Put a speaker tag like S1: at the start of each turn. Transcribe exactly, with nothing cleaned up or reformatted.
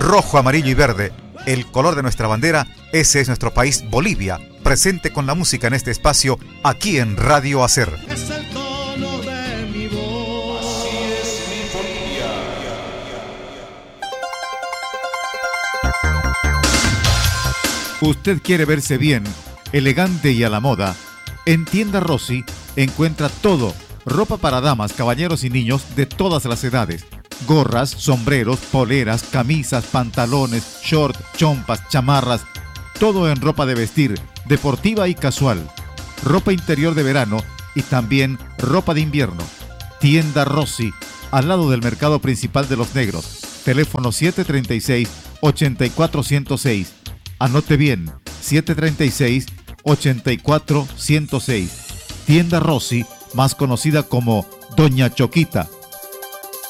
S1: rojo, amarillo y verde, el color de nuestra bandera. Ese es nuestro país, Bolivia, presente con la música en este espacio, aquí en Radio Hacer.
S2: Es el tono de mi voz. Así es mi Bolivia.
S3: Usted quiere verse bien, elegante y a la moda. En Tienda Rossi encuentra todo: ropa para damas, caballeros y niños de todas las edades. Gorras, sombreros, poleras, camisas, pantalones, short, chompas, chamarras. Todo en ropa de vestir, deportiva y casual. Ropa interior de verano y también ropa de invierno. Tienda Rossi, al lado del mercado principal de Los Negros. Teléfono siete treinta y seis, ochenta y cuatro ciento seis. Anote bien, siete treinta y seis, ochenta y cuatro ciento seis. Tienda Rossi, más conocida como Doña Choquita.